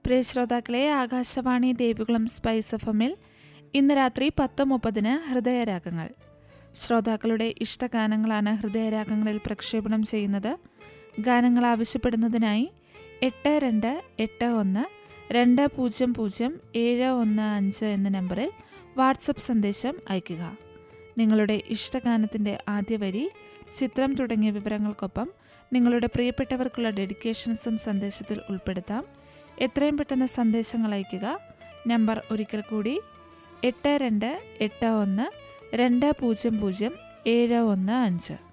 പ്രിയ ശ്രോതാക്കളെ, ആകാശവാണി ദേവികുളം സ്പൈസ് എഫ്എമ്മിൽ ഇന്ന് രാത്രി 10:30 ഹൃദയരാഗങ്ങൾ. ശ്രോതാക്കളുടെ ഇഷ്ടഗാനങ്ങളാണ് ഹൃദയരാഗങ്ങളിൽ പ്രക്ഷേപണം ചെയ്യുന്നത്. ഗാനങ്ങൾ ആവശ്യപ്പെടുന്നതിനായി 8281200715 എന്ന നമ്പറിൽ വാട്സപ്പ് സന്ദേശം അയയ്ക്കുക. നിങ്ങളുടെ ഇഷ്ടഗാനത്തിൻ്റെ ആദ്യ വരി, ചിത്രം തുടങ്ങിയ വിവരങ്ങൾക്കൊപ്പം നിങ്ങളുടെ പ്രിയപ്പെട്ടവർക്കുള്ള ഡെഡിക്കേഷൻസും സന്ദേശത്തിൽ ഉൾപ്പെടുത്താം. എത്രയും പെട്ടെന്ന് സന്ദേശങ്ങൾ അയയ്ക്കുക. നമ്പർ ഒരിക്കൽ കൂടി 8281200715.